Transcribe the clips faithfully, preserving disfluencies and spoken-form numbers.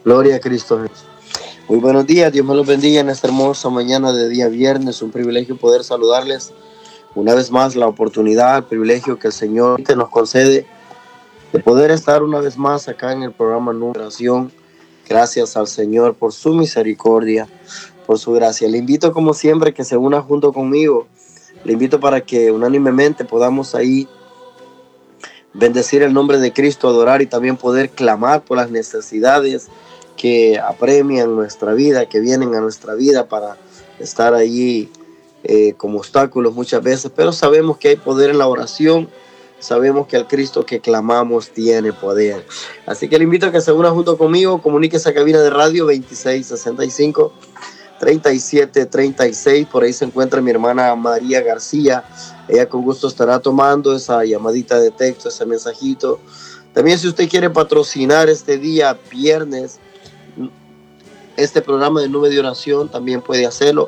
Gloria a Cristo Jesús. Muy buenos días, Dios me los bendiga en esta hermosa mañana de día viernes. Un privilegio poder saludarles una vez más, la oportunidad, el privilegio que el Señor nos concede de poder estar una vez más acá en el programa Numeración. Gracias al Señor por su misericordia, por su gracia. Le invito como siempre que se una junto conmigo. Le invito para que unánimemente podamos ahí bendecir el nombre de Cristo, adorar y también poder clamar por las necesidades que apremian nuestra vida, que vienen a nuestra vida para estar allí eh, como obstáculos muchas veces, pero sabemos que hay poder en la oración, sabemos que el Cristo que clamamos tiene poder. Así que le invito a que se una junto conmigo, comuníquese a cabina de radio veintiséis sesenta y cinco treinta y siete treinta y seis, por ahí se encuentra mi hermana María García. Ella con gusto estará tomando esa llamadita de texto, ese mensajito. También si usted quiere patrocinar este día viernes este programa de Nube de Oración, también puede hacerlo.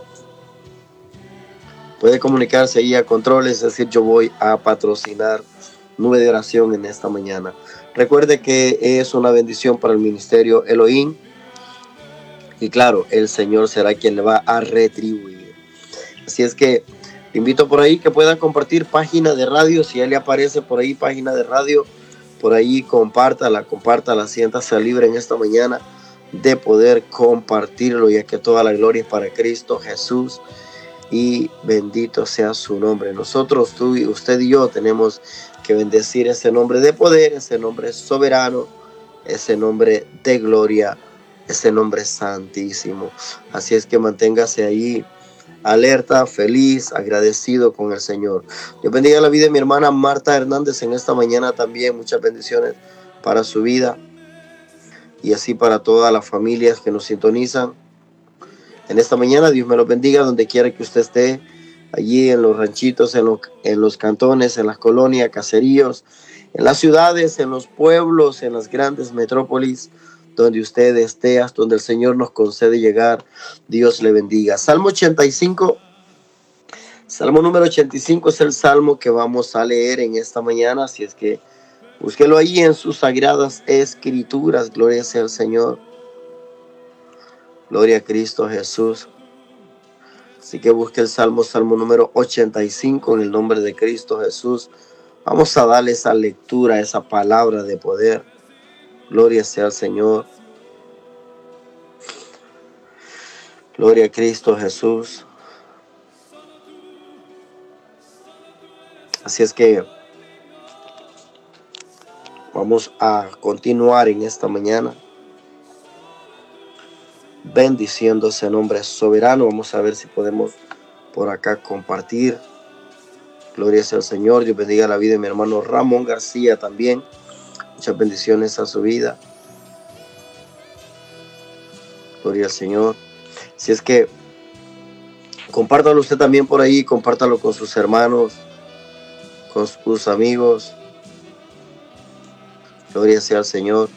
Puede comunicarse ahí a controles, es decir, yo voy a patrocinar Nube de Oración en esta mañana. Recuerde que es una bendición para el ministerio Elohim. Y claro, el Señor será quien le va a retribuir. Así es que invito por ahí que puedan compartir página de radio. Si ya le aparece por ahí página de radio, por ahí compártala, compártala, siéntase libre en esta mañana de poder compartirlo, ya que toda la gloria es para Cristo Jesús y bendito sea su nombre. Nosotros, tú y usted y yo tenemos que bendecir ese nombre de poder, ese nombre soberano, ese nombre de gloria, ese nombre santísimo. Así es que manténgase ahí alerta, feliz, agradecido con el Señor. Dios bendiga la vida de mi hermana Marta Hernández en esta mañana también. Muchas bendiciones para su vida y así para todas las familias que nos sintonizan en esta mañana. Dios me los bendiga donde quiera que usted esté, allí en los ranchitos, en, lo, en los cantones, en las colonias, caseríos, en las ciudades, en los pueblos, en las grandes metrópolis, donde usted esté, hasta donde el Señor nos concede llegar. Dios le bendiga. Salmo ochenta y cinco, Salmo número ochenta y cinco es el salmo que vamos a leer en esta mañana, así es que búsquelo ahí en sus sagradas escrituras. Gloria sea al Señor. Gloria a Cristo Jesús. Así que busque el salmo, salmo número ochenta y cinco en el nombre de Cristo Jesús. Vamos a darle esa lectura, esa palabra de poder. Gloria sea al Señor. Gloria a Cristo Jesús. Así es que vamos a continuar en esta mañana bendiciendo ese nombre soberano. Vamos a ver si podemos por acá compartir. Gloria sea al Señor. Dios bendiga la vida de mi hermano Ramón García también. Muchas bendiciones a su vida. Gloria al Señor. Si es que compártalo usted también por ahí, compártalo con sus hermanos, con sus amigos. Gloria sea al Señor.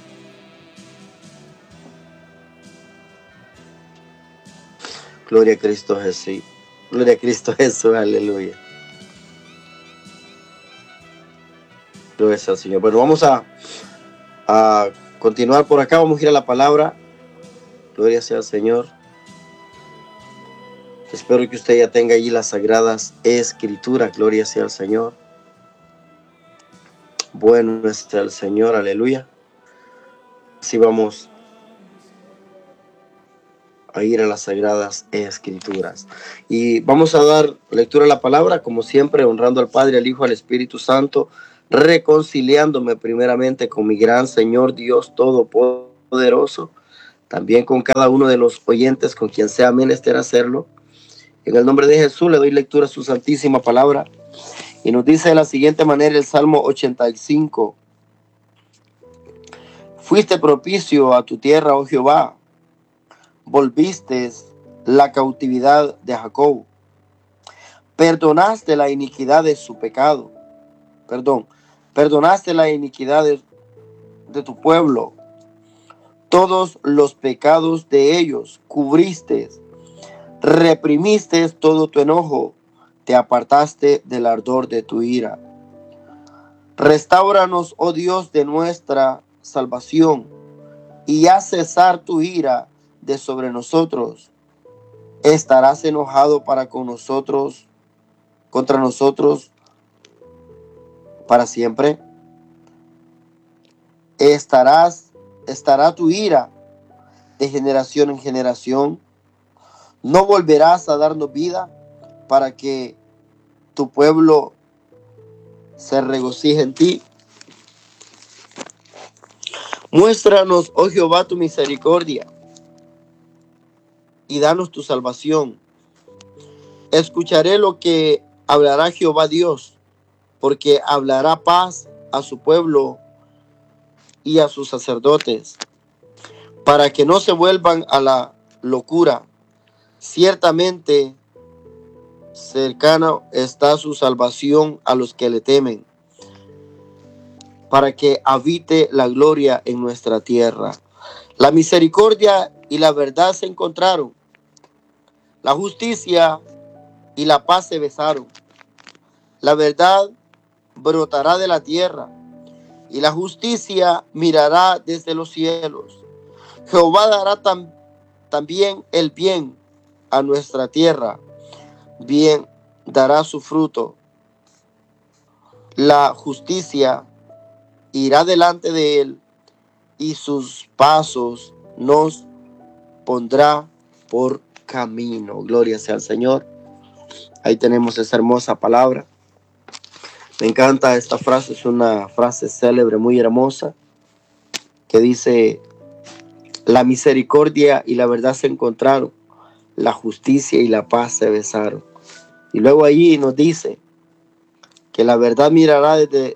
Gloria a Cristo Jesús. Gloria a Cristo Jesús. Aleluya. Gloria sea al Señor. Bueno, vamos a, a continuar por acá. Vamos a ir a la palabra. Gloria sea al Señor. Espero que usted ya tenga allí las sagradas escrituras. Gloria sea al Señor. Bueno es el Señor. Aleluya. Así vamos a ir a las sagradas escrituras. Y vamos a dar lectura a la palabra, como siempre, honrando al Padre, al Hijo, al Espíritu Santo, reconciliándome primeramente con mi gran Señor Dios Todopoderoso, también con cada uno de los oyentes, con quien sea menester hacerlo. En el nombre de Jesús le doy lectura a su santísima palabra. Y nos dice de la siguiente manera el Salmo ochenta y cinco. Fuiste propicio a tu tierra, oh Jehová. Volviste la cautividad de Jacob. Perdonaste la iniquidad de su pecado. Perdón. Perdonaste la iniquidad de, de tu pueblo. Todos los pecados de ellos cubriste. Reprimiste todo tu enojo. Te apartaste del ardor de tu ira. Restáuranos, oh Dios, de nuestra salvación, y haz cesar tu ira de sobre nosotros. ¿Estarás enojado para con nosotros, contra nosotros para siempre? ¿Estarás, estará tu ira de generación en generación? ¿No volverás a darnos vida para que tu pueblo se regocije en ti? Muéstranos, oh Jehová, tu misericordia y danos tu salvación. Escucharé lo que hablará Jehová Dios, porque hablará paz a su pueblo y a sus sacerdotes, para que no se vuelvan a la locura. Ciertamente cercana está su salvación a los que le temen, para que habite la gloria en nuestra tierra. La misericordia y la verdad se encontraron, la justicia y la paz se besaron. La verdad brotará de la tierra y la justicia mirará desde los cielos. Jehová dará tam, también el bien a nuestra tierra, bien dará su fruto. La justicia irá delante de él y sus pasos nos pondrá por camino. Gloria sea al Señor. Ahí tenemos esa hermosa palabra. Me encanta esta frase, es una frase célebre, muy hermosa, que dice: la misericordia y la verdad se encontraron, la justicia y la paz se besaron. Y luego allí nos dice que la verdad mirará desde,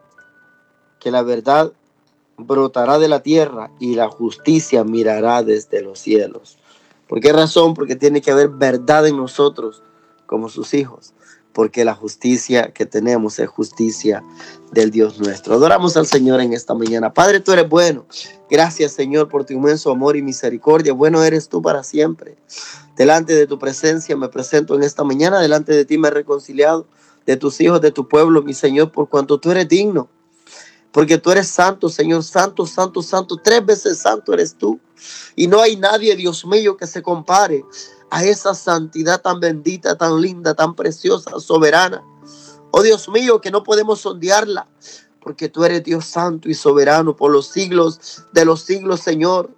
que la verdad brotará de la tierra y la justicia mirará desde los cielos. ¿Por qué razón? Porque tiene que haber verdad en nosotros como sus hijos, porque la justicia que tenemos es justicia del Dios nuestro. Adoramos al Señor en esta mañana. Padre, tú eres bueno. Gracias, Señor, por tu inmenso amor y misericordia. Bueno eres tú para siempre. Delante de tu presencia me presento en esta mañana. Delante de ti me he reconciliado, de tus hijos, de tu pueblo, mi Señor, por cuanto tú eres digno. Porque tú eres santo, Señor, santo, santo, santo. Tres veces santo eres tú. Y no hay nadie, Dios mío, que se compare a esa santidad tan bendita, tan linda, tan preciosa, soberana. Oh Dios mío, que no podemos sondearla, porque tú eres Dios santo y soberano por los siglos de los siglos, Señor.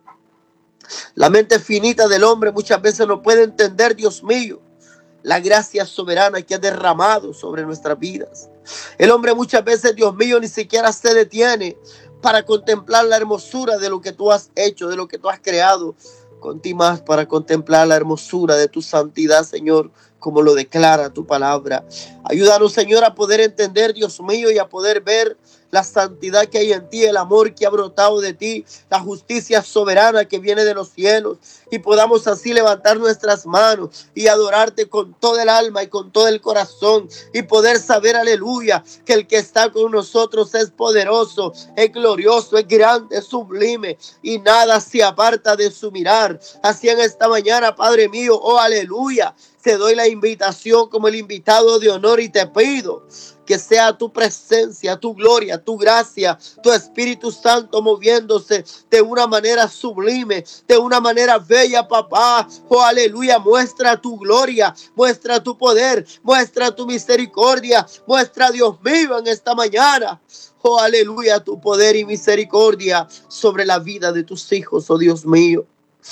La mente finita del hombre muchas veces no puede entender, Dios mío, la gracia soberana que has derramado sobre nuestras vidas. El hombre muchas veces, Dios mío, ni siquiera se detiene para contemplar la hermosura de lo que tú has hecho, de lo que tú has creado. Contigo más para contemplar la hermosura de tu santidad, Señor, como lo declara tu palabra. Ayúdanos, Señor, a poder entender, Dios mío, y a poder ver la santidad que hay en ti, el amor que ha brotado de ti, la justicia soberana que viene de los cielos, y podamos así levantar nuestras manos y adorarte con todo el alma y con todo el corazón, y poder saber, aleluya, que el que está con nosotros es poderoso, es glorioso, es grande, es sublime, y nada se aparta de su mirar. Así en esta mañana, Padre mío, oh aleluya, te doy la invitación como el invitado de honor y te pido que sea tu presencia, tu gloria, tu gracia, tu Espíritu Santo moviéndose de una manera sublime, de una manera bella, papá. Oh, aleluya, muestra tu gloria, muestra tu poder, muestra tu misericordia, muestra, Dios mío, en esta mañana. Oh, aleluya, tu poder y misericordia sobre la vida de tus hijos, oh Dios mío.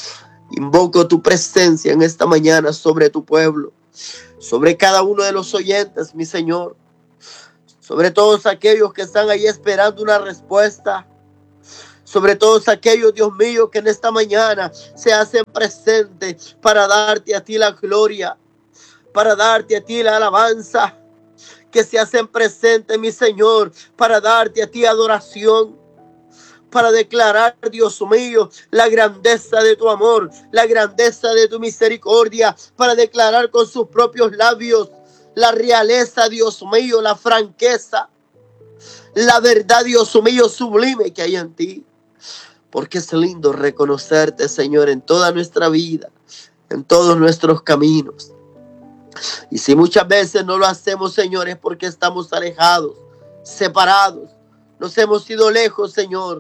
Invoco tu presencia en esta mañana sobre tu pueblo, sobre cada uno de los oyentes, mi Señor, sobre todos aquellos que están ahí esperando una respuesta, sobre todos aquellos, Dios mío, que en esta mañana se hacen presentes para darte a ti la gloria, para darte a ti la alabanza, que se hacen presentes, mi Señor, para darte a ti adoración, para declarar, Dios mío, la grandeza de tu amor, la grandeza de tu misericordia, para declarar con sus propios labios la realeza, Dios mío, la franqueza, la verdad, Dios mío, sublime que hay en ti. Porque es lindo reconocerte, Señor, en toda nuestra vida, en todos nuestros caminos. Y si muchas veces no lo hacemos, Señor, es porque estamos alejados, separados. Nos hemos ido lejos, Señor.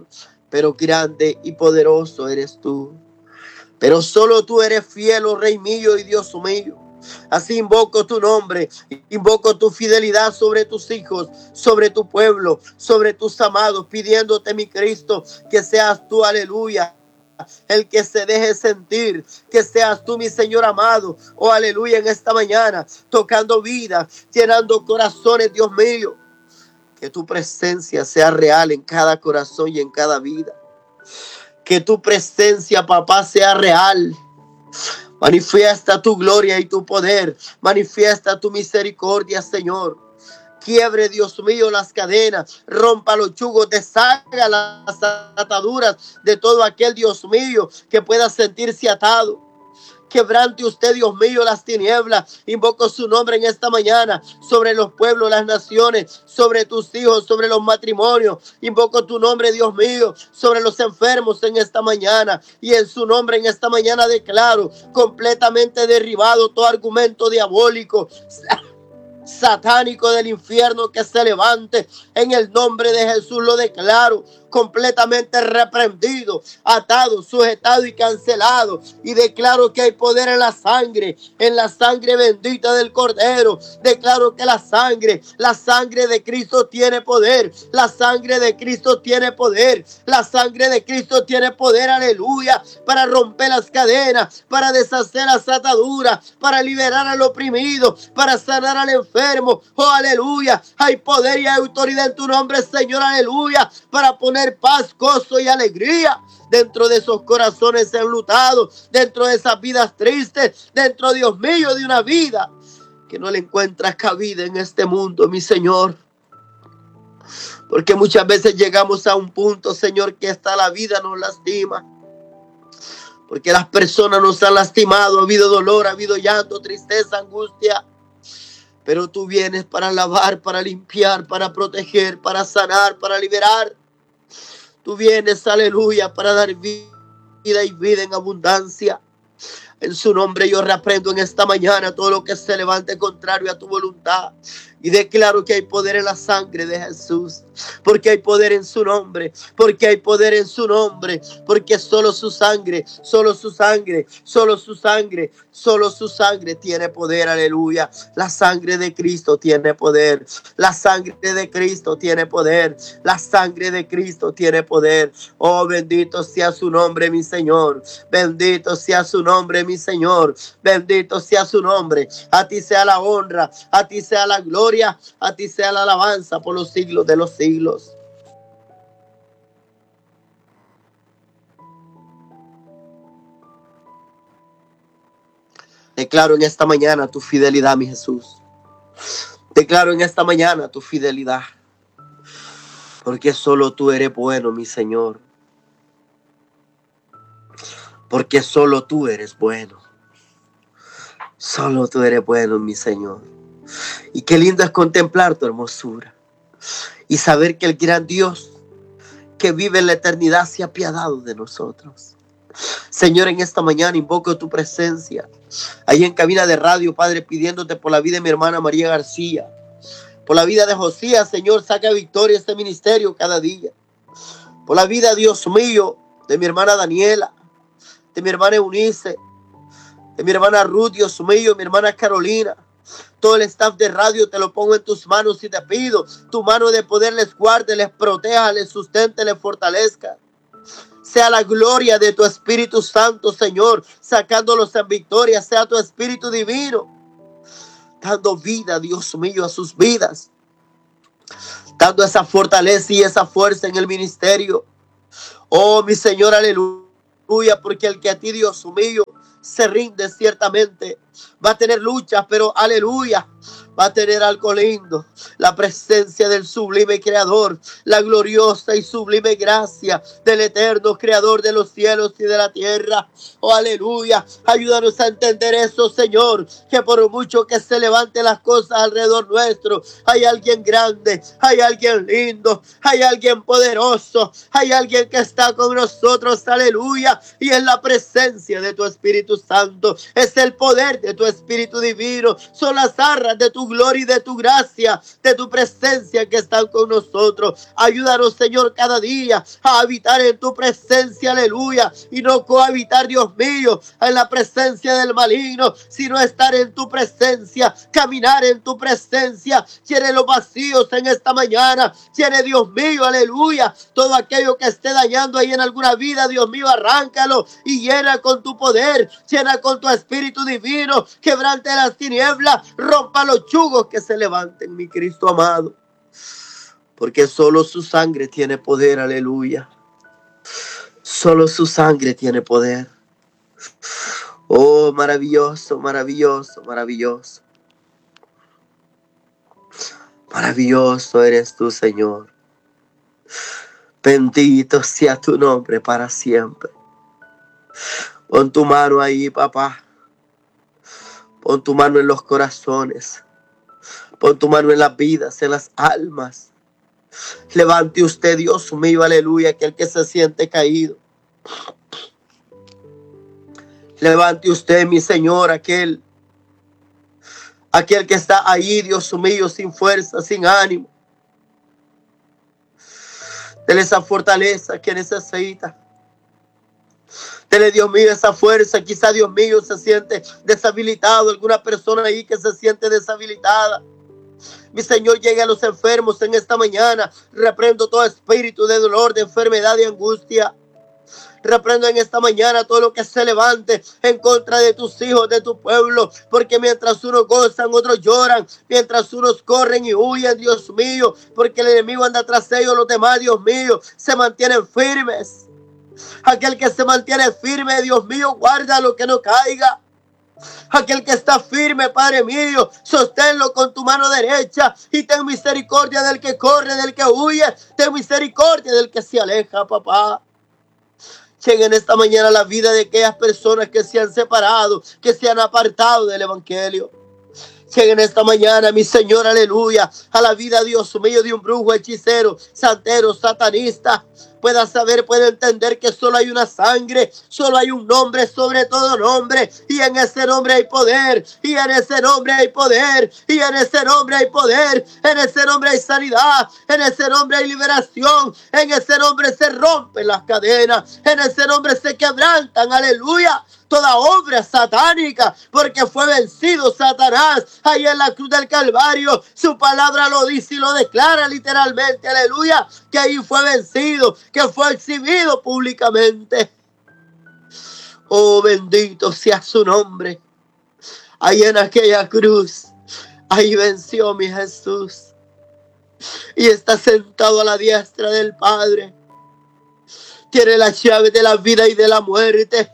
pero grande y poderoso eres tú. Pero solo tú eres fiel, oh Rey mío y Dios mío. Así invoco tu nombre, invoco tu fidelidad sobre tus hijos, sobre tu pueblo, sobre tus amados, pidiéndote, mi Cristo, que seas tú, aleluya, el que se deje sentir, que seas tú, mi Señor amado, oh aleluya, en esta mañana, tocando vidas, llenando corazones, Dios mío. Que tu presencia sea real en cada corazón y en cada vida. Que tu presencia, papá, sea real. Manifiesta tu gloria y tu poder. Manifiesta tu misericordia, Señor. Quiebre, Dios mío, las cadenas. Rompa los yugos. Deshaga las ataduras de todo aquel, Dios mío, que pueda sentirse atado. Quebrante usted, Dios mío, las tinieblas. Invoco su nombre en esta mañana sobre los pueblos, las naciones, sobre tus hijos, sobre los matrimonios. Invoco tu nombre, Dios mío, sobre los enfermos en esta mañana. Y en su nombre en esta mañana declaro completamente derribado todo argumento diabólico, satánico del infierno que se levante. En el nombre de Jesús lo declaro completamente reprendido, atado, sujetado y cancelado. Y declaro que hay poder en la sangre, en la sangre bendita del Cordero. Declaro que la sangre, la sangre de Cristo tiene poder. La sangre de Cristo tiene poder. La sangre de Cristo tiene poder, aleluya, para romper las cadenas, para deshacer las ataduras, para liberar al oprimido, para sanar al enfermo. Oh, aleluya. Hay poder y hay autoridad en tu nombre, Señor, aleluya, para poner paz, gozo y alegría dentro de esos corazones enlutados, dentro de esas vidas tristes, dentro, Dios mío, de una vida que no le encuentra cabida en este mundo, mi Señor. Porque muchas veces llegamos a un punto, Señor, que hasta la vida nos lastima. Porque las personas nos han lastimado, ha habido dolor, ha habido llanto, tristeza, angustia. Pero tú vienes para lavar, para limpiar, para proteger, para sanar, para liberar. Tú vienes, aleluya, para dar vida y vida en abundancia. En su nombre yo reprendo en esta mañana todo lo que se levante contrario a tu voluntad. Y declaro que hay poder en la sangre de Jesús. Porque hay poder en su nombre. Porque hay poder en su nombre. Porque solo su sangre, solo su sangre, solo su sangre, solo su sangre tiene poder. Aleluya. La sangre de Cristo tiene poder. La sangre de Cristo tiene poder. La sangre de Cristo tiene poder. Oh, bendito sea su nombre, mi Señor. Bendito sea su nombre, mi Señor. Bendito sea su nombre. A ti sea la honra. A ti sea la gloria. A ti sea la alabanza por los siglos de los siglos. Declaro en esta mañana tu fidelidad, mi Jesús. Declaro en esta mañana tu fidelidad. Porque solo tú eres bueno, mi Señor. Porque solo tú eres bueno. Solo tú eres bueno, mi Señor. Y qué lindo es contemplar tu hermosura y saber que el gran Dios que vive en la eternidad se ha apiadado de nosotros. Señor, en esta mañana invoco tu presencia ahí en cabina de radio, Padre, pidiéndote por la vida de mi hermana María García, por la vida de Josías. Señor, saca victoria a este ministerio cada día. Por la vida, Dios mío, de mi hermana Daniela, de mi hermana Eunice, de mi hermana Ruth, Dios mío, mi hermana Carolina. Todo el staff de radio te lo pongo en tus manos y te pido tu mano de poder les guarde, les proteja, les sustente, les fortalezca. Sea la gloria de tu Espíritu Santo, Señor, sacándolos en victoria. Sea tu Espíritu Divino dando vida, Dios mío, a sus vidas, dando esa fortaleza y esa fuerza en el ministerio. Oh, mi Señor, aleluya, porque el que a ti, Dios mío, se rinde ciertamente va a tener luchas, pero aleluya, va a tener algo lindo, la presencia del sublime Creador, la gloriosa y sublime gracia del eterno Creador de los cielos y de la tierra. Oh, aleluya, ayúdanos a entender eso, Señor, que por mucho que se levanten las cosas alrededor nuestro, hay alguien grande, hay alguien lindo, hay alguien poderoso, hay alguien que está con nosotros, aleluya, y es la presencia de tu Espíritu Santo, es el poder de tu Espíritu Divino, son las arras de tu gloria y de tu gracia, de tu presencia que están con nosotros. Ayúdanos, Señor, cada día a habitar en tu presencia, aleluya, y no cohabitar, Dios mío, en la presencia del maligno, sino estar en tu presencia, caminar en tu presencia. Llene los vacíos en esta mañana, llene, Dios mío, aleluya, todo aquello que esté dañando ahí en alguna vida, Dios mío, arráncalo y llena con tu poder, llena con tu espíritu divino, quebrante las tinieblas, rompa los yugos que se levanten, mi Cristo amado, porque solo su sangre tiene poder, aleluya, solo su sangre tiene poder. Oh, maravilloso, maravilloso, maravilloso, maravilloso eres tú, Señor. Bendito sea tu nombre para siempre. Pon tu mano ahí, papá. Pon tu mano en los corazones. Pon tu mano en las vidas, en las almas. Levante usted, Dios mío, aleluya, aquel que se siente caído. Levante usted, mi Señor, aquel, aquel que está ahí, Dios mío, sin fuerza, sin ánimo. Dele esa fortaleza que necesita. Dele, Dios mío, esa fuerza. Quizá, Dios mío, se siente deshabilitado. Alguna persona ahí que se siente deshabilitada. Mi Señor, llegue a los enfermos en esta mañana. Reprendo todo espíritu de dolor, de enfermedad y angustia. Reprendo en esta mañana todo lo que se levante en contra de tus hijos, de tu pueblo, porque mientras unos gozan, otros lloran, mientras unos corren y huyen, Dios mío, porque el enemigo anda tras ellos, los demás, Dios mío, se mantienen firmes. Aquel que se mantiene firme, Dios mío, guarda lo que no caiga. Aquel que está firme, Padre mío, sosténlo con tu mano derecha y ten misericordia del que corre, del que huye, ten misericordia del que se aleja, papá. Llegue en esta mañana la vida de aquellas personas que se han separado, que se han apartado del evangelio. Llegue en esta mañana, mi Señor, aleluya, a la vida, Dios mío, de un brujo, hechicero, santero, satanista. Pueda saber, pueda entender que solo hay una sangre, solo hay un nombre sobre todo nombre, y en ese nombre hay poder, y en ese nombre hay poder, y en ese nombre hay poder, en ese nombre hay sanidad, en ese nombre hay liberación, en ese nombre se rompen las cadenas, en ese nombre se quebrantan, aleluya, toda obra satánica, porque fue vencido Satanás ahí en la cruz del Calvario. Su palabra lo dice y lo declara literalmente, aleluya, que ahí fue vencido, que fue exhibido públicamente. Oh, bendito sea su nombre. Ahí en aquella cruz, ahí venció mi Jesús, y está sentado a la diestra del Padre. Tiene las llaves de la vida y de la muerte.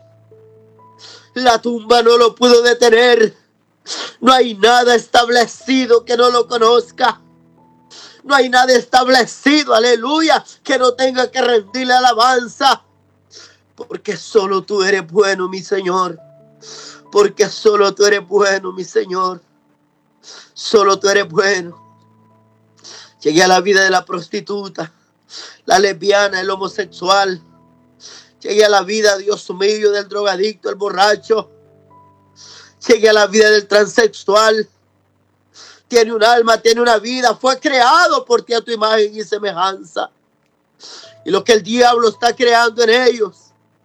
La tumba no lo pudo detener. No hay nada establecido que no lo conozca. No hay nada establecido, aleluya, que no tenga que rendirle alabanza. Porque solo tú eres bueno, mi Señor. Porque solo tú eres bueno, mi Señor. Solo tú eres bueno. Llegué a la vida de la prostituta, la lesbiana, el homosexual. Llegué a la vida, Dios mío, del drogadicto, el borracho. Llegué a la vida del transexual. Tiene un alma, tiene una vida. Fue creado por ti a tu imagen y semejanza. Y lo que el diablo está creando en ellos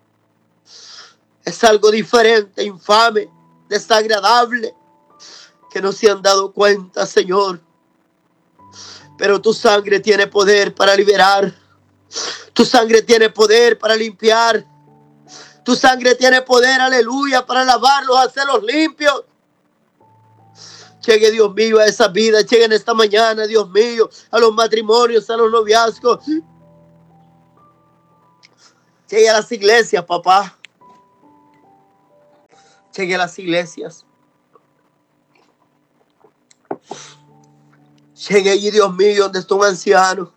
es algo diferente, infame, desagradable, que no se han dado cuenta, Señor. Pero tu sangre tiene poder para liberar. Tu sangre tiene poder para limpiar. Tu sangre tiene poder, aleluya, para lavarlos, hacerlos limpios. Llegue, Dios mío, a esa vida. Llegue en esta mañana, Dios mío, a los matrimonios, a los noviazgos. Llegue a las iglesias, papá. Llegue a las iglesias. Llegue allí, Dios mío, donde está un anciano.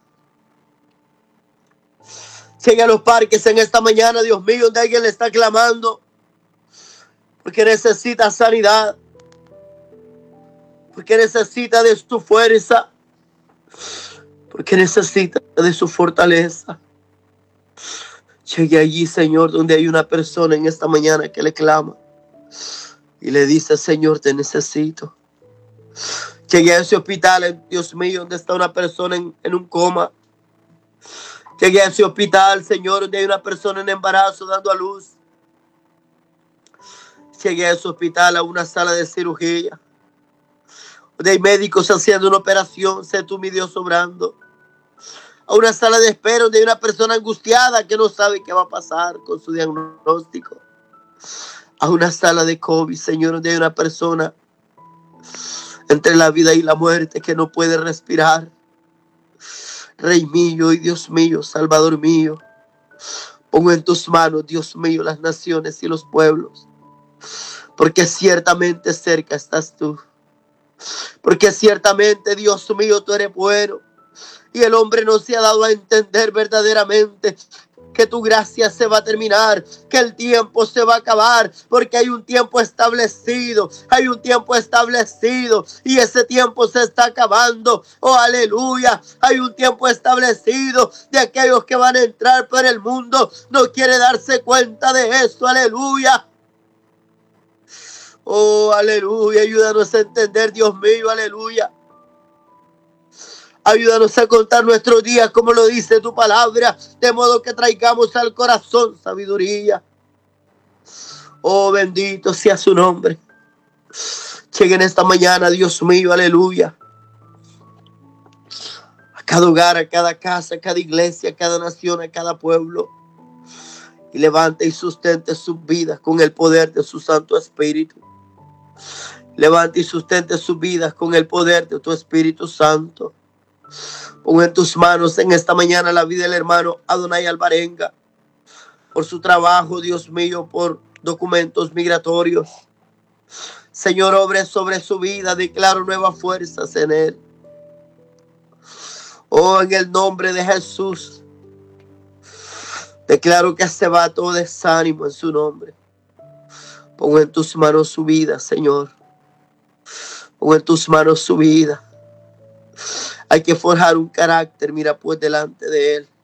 Llegue a los parques en esta mañana, Dios mío, donde alguien le está clamando. Porque necesita sanidad. Porque necesita de su fuerza. Porque necesita de su fortaleza. Llegue allí, Señor, donde hay una persona en esta mañana que le clama. Y le dice, Señor, te necesito. Llegué a ese hospital, Dios mío, donde está una persona en, en un coma. Llegué a ese hospital, Señor, donde hay una persona en embarazo dando a luz. Llegué a ese hospital, a una sala de cirugía, donde hay médicos haciendo una operación. Sé tú, mi Dios, obrando. A una sala de espera donde hay una persona angustiada que no sabe qué va a pasar con su diagnóstico. A una sala de COVID, Señor, donde hay una persona entre la vida y la muerte que no puede respirar. Rey mío y Dios mío, Salvador mío, pongo en tus manos, Dios mío, las naciones y los pueblos, porque ciertamente cerca estás tú, porque ciertamente, Dios mío, tú eres bueno, y el hombre no se ha dado a entender verdaderamente que tu gracia se va a terminar, que el tiempo se va a acabar, porque hay un tiempo establecido, hay un tiempo establecido, y ese tiempo se está acabando. Oh, aleluya, hay un tiempo establecido de aquellos que van a entrar, pero el mundo no quiere darse cuenta de eso. Aleluya. Oh, aleluya, ayúdanos a entender, Dios mío, aleluya. Ayúdanos a contar nuestros días como lo dice tu palabra, de modo que traigamos al corazón sabiduría. Oh, bendito sea su nombre. Lleguen esta mañana, Dios mío, aleluya, a cada hogar, a cada casa, a cada iglesia, a cada nación, a cada pueblo, y levante y sustente sus vidas con el poder de su Santo Espíritu. Levante y sustente sus vidas con el poder de tu Espíritu Santo. Pongo en tus manos en esta mañana la vida del hermano Adonai Alvarenga, por su trabajo, Dios mío, por documentos migratorios. Señor, obre sobre su vida, declaro nuevas fuerzas en él. Oh, en el nombre de Jesús, declaro que se va todo desánimo en su nombre. Pongo en tus manos su vida, Señor. Pongo en tus manos su vida. Hay que forjar un carácter, mira pues delante de él.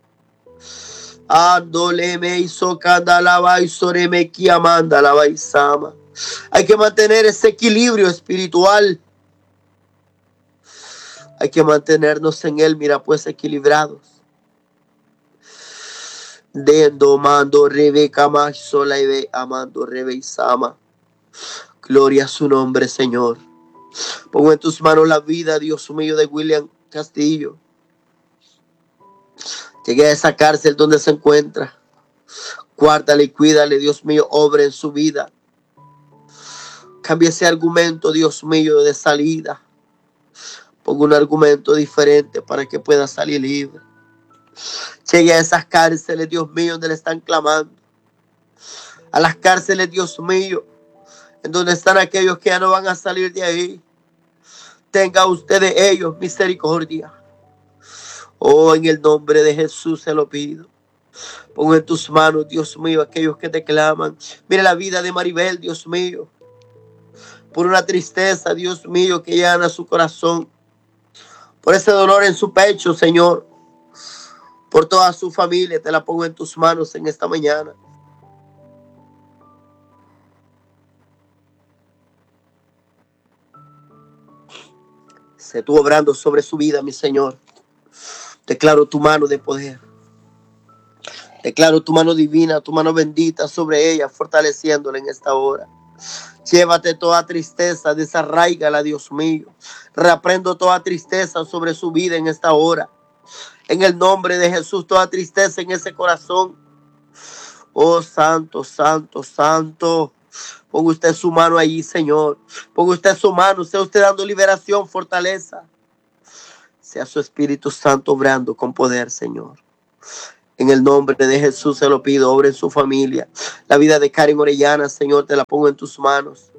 Andoleme hizo candalaba y soreme kiamanda la baisama. Hay que mantener ese equilibrio espiritual. Hay que mantenernos en él, mira pues, equilibrados. Dendo mando rebeca más sola y ve amando rebeisama. Gloria a su nombre, Señor. Pongo en tus manos la vida, Dios mío, de William Castillo. Llegué a esa cárcel donde se encuentra. Guárdale y cuídale, Dios mío, obra en su vida. Cambie ese argumento, Dios mío, de salida. Pongo un argumento diferente para que pueda salir libre. Llegue a esas cárceles, Dios mío, donde le están clamando. A las cárceles, Dios mío, en donde están aquellos que ya no van a salir de ahí. Tenga usted de ellos misericordia. Oh, en el nombre de Jesús se lo pido. Pongo en tus manos, Dios mío, aquellos que te claman. Mira la vida de Maribel, Dios mío. Por una tristeza, Dios mío, que llena su corazón. Por ese dolor en su pecho, Señor. Por toda su familia, te la pongo en tus manos en esta mañana. Sé tú obrando sobre su vida, mi Señor. Declaro tu mano de poder. Declaro tu mano divina, tu mano bendita sobre ella, fortaleciéndola en esta hora. Llévate toda tristeza, desarráigala, Dios mío. Reaprendo toda tristeza sobre su vida en esta hora. En el nombre de Jesús, toda tristeza en ese corazón. Oh, santo, santo, santo. Ponga usted su mano allí, Señor. Ponga usted su mano, sea usted dando liberación, fortaleza. Sea su Espíritu Santo obrando con poder, Señor. En el nombre de Jesús se lo pido, obra en su familia. La vida de Karen Orellana, Señor, te la pongo en tus manos.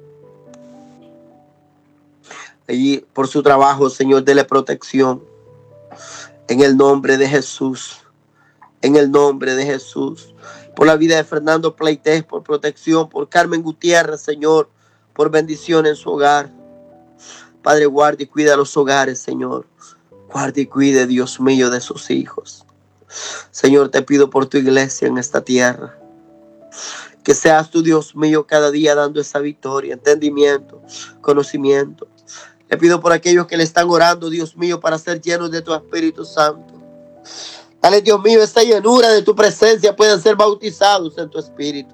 Allí, por su trabajo, Señor, dele protección. En el nombre de Jesús. En el nombre de Jesús. Por la vida de Fernando Pleites, por protección. Por Carmen Gutiérrez, Señor, por bendición en su hogar. Padre, guarde y cuida los hogares, Señor. Guarde y cuide, Dios mío, de sus hijos. Señor, te pido por tu iglesia en esta tierra. Que seas tu Dios mío cada día dando esa victoria, entendimiento, conocimiento. Le pido por aquellos que le están orando, Dios mío, para ser llenos de tu Espíritu Santo. Dale, Dios mío, esta llenura de tu presencia, puedan ser bautizados en tu Espíritu.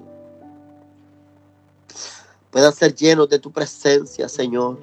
Puedan ser llenos de tu presencia, Señor.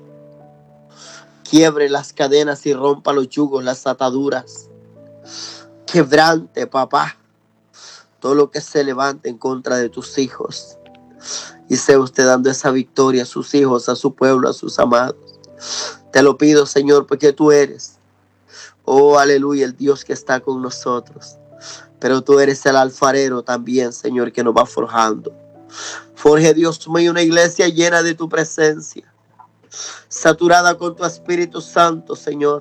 Quiebre las cadenas y rompa los yugos, las ataduras. Quebrante, papá, todo lo que se levante en contra de tus hijos. Y sea usted dando esa victoria a sus hijos, a su pueblo, a sus amados. Te lo pido, Señor, porque tú eres, oh, aleluya, el Dios que está con nosotros. Pero tú eres el alfarero también, Señor, que nos va forjando. Forje, Dios mío, una iglesia llena de tu presencia, saturada con tu Espíritu Santo, Señor.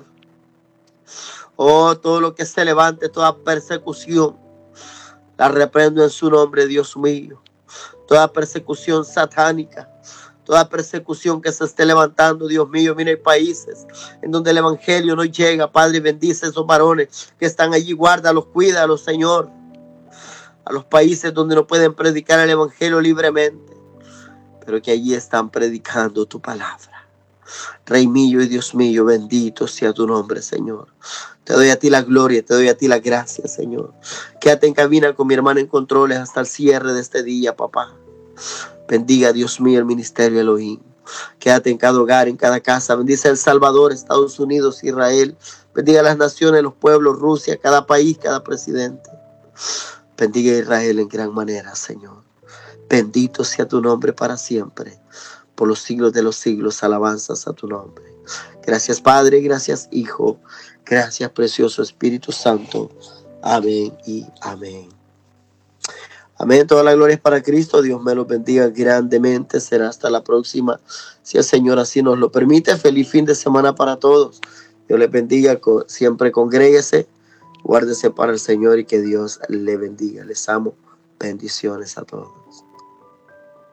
Oh, todo lo que se levante, toda persecución, la reprendo en su nombre, Dios mío. Toda persecución satánica, toda persecución que se esté levantando, Dios mío. Mira, hay países en donde el evangelio no llega. Padre, bendice a esos varones que están allí, guárdalos, cuídalos, Señor. A los países donde no pueden predicar el evangelio libremente, pero que allí están predicando tu palabra. Rey mío y Dios mío, bendito sea tu nombre, Señor. Te doy a ti la gloria, te doy a ti la gracia, Señor. Quédate en cabina con mi hermano en controles hasta el cierre de este día, papá. Bendiga, Dios mío, el ministerio Elohim. Quédate en cada hogar, en cada casa. Bendice a El Salvador, Estados Unidos, Israel. Bendiga a las naciones, los pueblos, Rusia, cada país, cada presidente. Bendiga a Israel en gran manera, Señor. Bendito sea tu nombre para siempre. Por los siglos de los siglos, alabanzas a tu nombre. Gracias, Padre, gracias, Hijo. Gracias, precioso Espíritu Santo. Amén y amén. Amén. Toda la gloria es para Cristo. Dios me los bendiga grandemente. Será hasta la próxima, si el Señor así nos lo permite. Feliz fin de semana para todos. Dios les bendiga. Siempre congréguese. Guárdese para el Señor y que Dios le bendiga. Les amo. Bendiciones a todos.